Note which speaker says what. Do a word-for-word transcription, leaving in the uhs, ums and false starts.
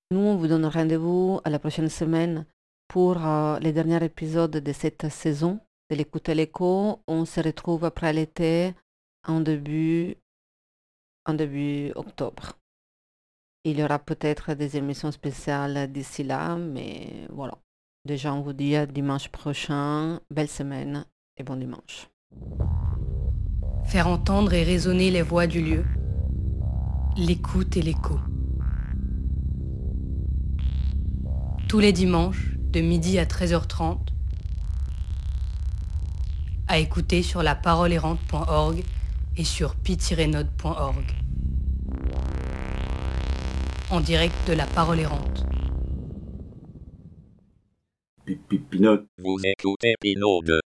Speaker 1: Nous, on vous donne rendez-vous à la prochaine semaine pour euh, les derniers épisodes de cette saison de l'écoute à l'écho. On se retrouve après l'été en début, en début octobre. Il y aura peut-être des émissions spéciales d'ici là, mais voilà. Déjà, on vous dit à dimanche prochain. Belle semaine et bon dimanche.
Speaker 2: Faire entendre et résonner les voix du lieu. L'écoute et l'écho. Tous les dimanches, de midi à treize heures trente. À écouter sur la parole errante point org et sur pi tiret node point org. En direct de la parole errante.
Speaker 3: Pi- pi- Pinode.
Speaker 4: Vous écoutez Pinode.